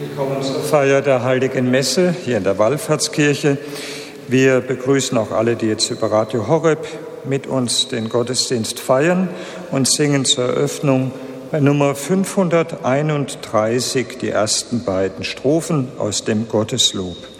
Willkommen zur Feier der Heiligen Messe hier in der Wallfahrtskirche. Wir begrüßen auch alle, die jetzt über Radio Horeb mit uns den Gottesdienst feiern und singen zur Eröffnung bei Nummer 531 die ersten beiden Strophen aus dem Gotteslob.